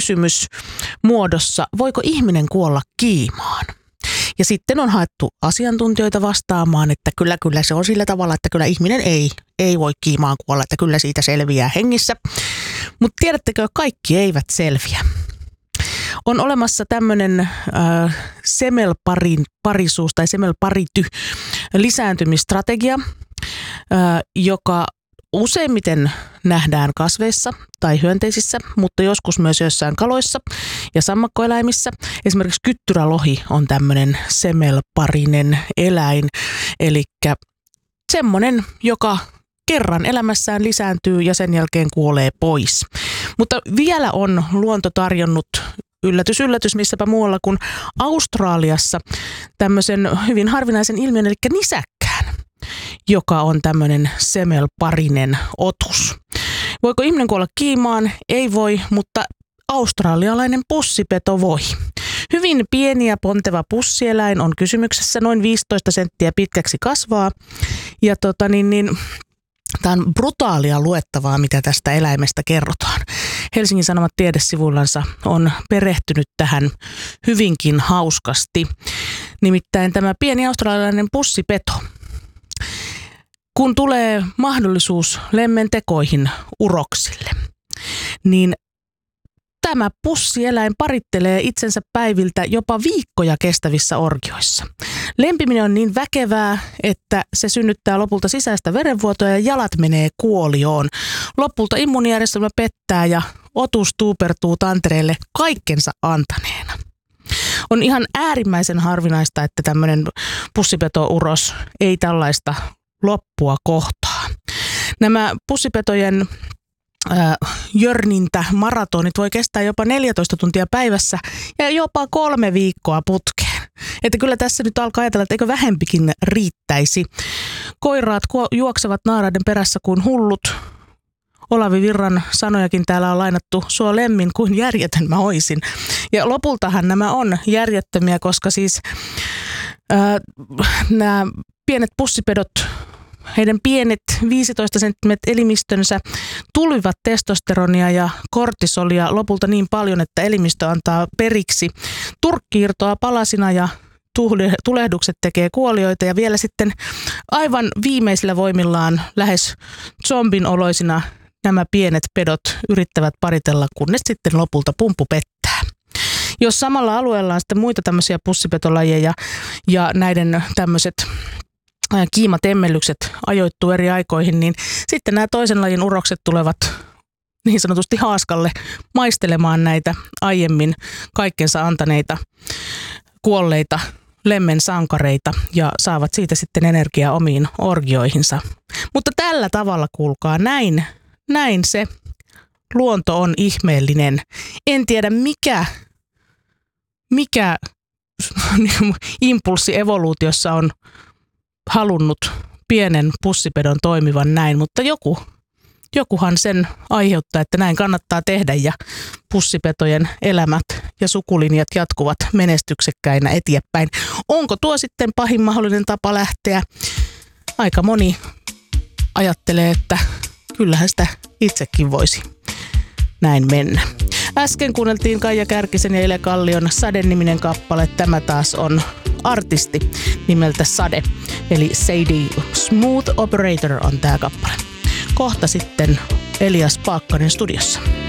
kysymys muodossa, voiko ihminen kuolla kiimaan? Ja sitten on haettu asiantuntijoita vastaamaan, että kyllä se on sillä tavalla, että kyllä ihminen ei voi kiimaan kuolla, että kyllä siitä selviää hengissä. Mutta tiedättekö, kaikki eivät selviä. On olemassa tämmöinen semelparisuus tai semelparity lisääntymistrategia, joka useimmiten nähdään kasveissa tai hyönteisissä, mutta joskus myös joissain kaloissa ja sammakkoeläimissä. Esimerkiksi kyttyrälohi on tämmöinen semelparinen eläin, eli semmoinen, joka kerran elämässään lisääntyy ja sen jälkeen kuolee pois. Mutta vielä on luonto tarjonnut yllätys, missäpä muualla kuin Australiassa tämmöisen hyvin harvinaisen ilmiön, eli nisäkkään, joka on tämmöinen semelparinen otus. Voiko ihminen kuolla kiimaan? Ei voi, mutta australialainen pussipeto voi. Hyvin pieni ja ponteva pussieläin on kysymyksessä, noin 15 senttiä pitkäksi kasvaa. Ja tämä on brutaalia luettavaa, mitä tästä eläimestä kerrotaan. Helsingin Sanomat tiedesivuillansa on perehtynyt tähän hyvinkin hauskasti. Nimittäin tämä pieni australialainen pussipeto. Kun tulee mahdollisuus lemmentekoihin uroksille, niin tämä pussieläin parittelee itsensä päiviltä jopa viikkoja kestävissä orgioissa. Lempiminen on niin väkevää, että se synnyttää lopulta sisäistä verenvuotoa ja jalat menee kuolioon. Lopulta immuunijärjestelmä pettää ja otus tuupertuu tantereelle kaikkensa antaneena. On ihan äärimmäisen harvinaista, että tämmöinen pussipetouros ei tällaista loppua kohtaa. Nämä pussipetojen jörnintä, maratonit voi kestää jopa 14 tuntia päivässä ja jopa 3 viikkoa putkeen. Että kyllä tässä nyt alkaa ajatella, että eikö vähempikin riittäisi. Koiraat juoksevat naaraiden perässä kuin hullut. Olavi Virran sanojakin täällä on lainattu, sua lemmin kuin järjetön mä oisin. Ja lopultahan nämä on järjettömiä, koska siis nämä pienet pussipedot, heidän pienet 15 senttimetrin elimistönsä tulivat testosteronia ja kortisolia lopulta niin paljon, että elimistö antaa periksi. Turkki irtoaa palasina ja tulehdukset tekee kuolioita ja vielä sitten aivan viimeisillä voimillaan lähes zombin oloisina nämä pienet pedot yrittävät paritella, kunnes sitten lopulta pumppu pettää. Jos samalla alueella on sitten muita tämmöisiä pussipetolajeja ja näiden tämmöiset kiimatemmellykset ajoittuu eri aikoihin, niin sitten nämä toisen lajin urokset tulevat niin sanotusti haaskalle maistelemaan näitä aiemmin kaikkensa antaneita kuolleita lemmensankareita ja saavat siitä sitten energiaa omiin orgioihinsa. Mutta tällä tavalla, kuulkaa, näin se luonto on ihmeellinen. En tiedä mikä impulssi evoluutiossa on halunnut pienen pussipedon toimivan näin, mutta jokuhan sen aiheuttaa, että näin kannattaa tehdä ja pussipetojen elämät ja sukulinjat jatkuvat menestyksekkäinä eteenpäin. Onko tuo sitten pahin mahdollinen tapa lähteä? Aika moni ajattelee, että kyllähän sitä itsekin voisi näin mennä. Äsken kuunneltiin Kaija Kärkisen ja Ile Kallion Sade-niminen kappale. Tämä taas on artisti nimeltä Sade, eli Sadie. Smooth Operator on tämä kappale. Kohta sitten Elias Paakkanen studiossa.